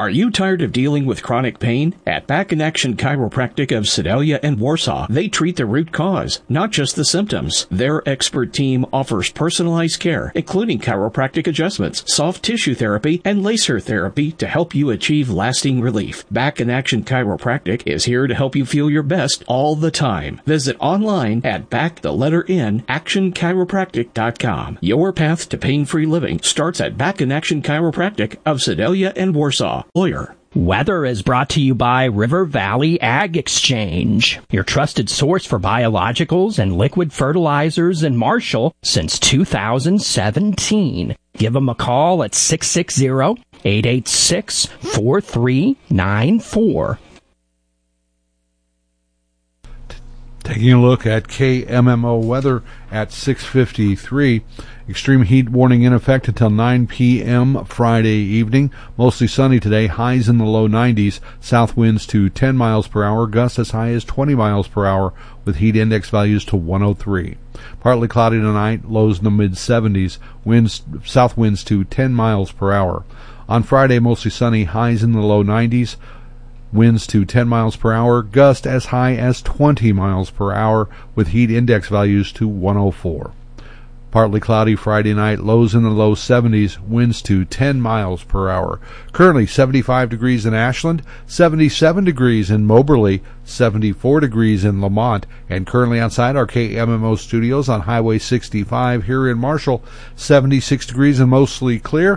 Are you tired of dealing with chronic pain? At Back in Action Chiropractic of Sedalia and Warsaw, they treat the root cause, not just the symptoms. Their expert team offers personalized care, including chiropractic adjustments, soft tissue therapy, and laser therapy to help you achieve lasting relief. Back in Action Chiropractic is here to help you feel your best all the time. Visit online at actionchiropractic.com. Your path to pain-free living starts at Back in Action Chiropractic of Sedalia and Warsaw. Lawyer. Weather is brought to you by River Valley Ag Exchange, your trusted source for biologicals and liquid fertilizers in Marshall since 2017. Give them a call at 660-886-4394. Taking a look at KMMO weather at 6:53. Extreme heat warning in effect until 9 p.m. Friday evening. Mostly sunny today. Highs in the low 90s. South winds to 10 miles per hour. Gusts as high as 20 miles per hour with heat index values to 103. Partly cloudy tonight. Lows in the mid 70s. South winds to 10 miles per hour. On Friday, mostly sunny. Highs in the low 90s. Winds to 10 miles per hour, gust as high as 20 miles per hour with heat index values to 104. Partly cloudy Friday night, lows in the low 70s, winds to 10 miles per hour. Currently 75 degrees in Ashland, 77 degrees in Moberly, 74 degrees in Lamont, and currently outside our KMMO studios on Highway 65 here in Marshall, 76 degrees and mostly clear,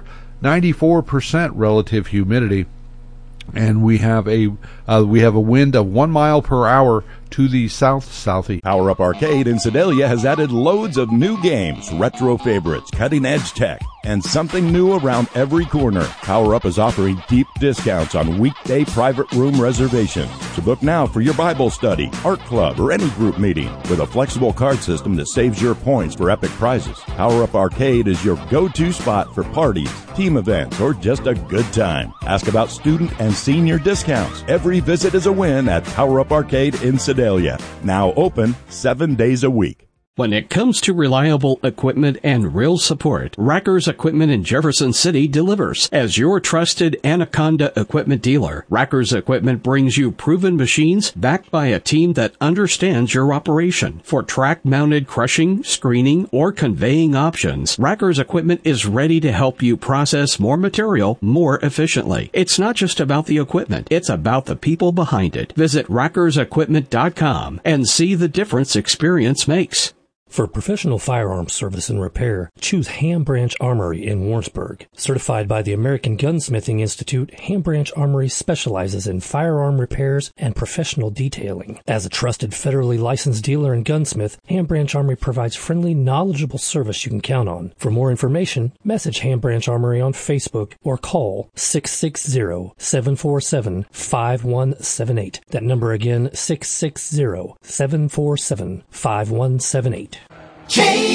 94% relative humidity. And we have a wind of 1 mile per hour to the south-southeast. Power Up Arcade in Sedalia has added loads of new games, retro favorites, cutting-edge tech, and something new around every corner. Power Up is offering deep discounts on weekday private room reservations. So book now for your Bible study, art club, or any group meeting with a flexible card system that saves your points for epic prizes. Power Up Arcade is your go-to spot for parties, team events, or just a good time. Ask about student and senior discounts. Every visit is a win at Power Up Arcade in Sedalia. Now open 7 days a week. When it comes to reliable equipment and real support, Racker's Equipment in Jefferson City delivers. As your trusted Anaconda equipment dealer, Racker's Equipment brings you proven machines backed by a team that understands your operation. For track-mounted crushing, screening, or conveying options, Racker's Equipment is ready to help you process more material more efficiently. It's not just about the equipment, it's about the people behind it. Visit rackersequipment.com and see the difference experience makes. For professional firearms service and repair, choose Ham Branch Armory in Warrensburg. Certified by the American Gunsmithing Institute, Ham Branch Armory specializes in firearm repairs and professional detailing. As a trusted federally licensed dealer and gunsmith, Ham Branch Armory provides friendly, knowledgeable service you can count on. For more information, message Ham Branch Armory on Facebook or call 660-747-5178. That number again, 660-747-5178.